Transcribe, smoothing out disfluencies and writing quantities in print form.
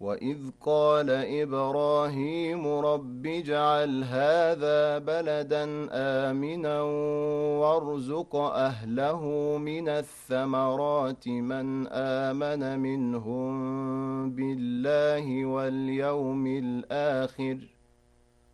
وإذ قال إبراهيم رب اجعل هذا بلدا آمنا وارزق أهله من الثمرات من آمن منهم بالله واليوم الآخر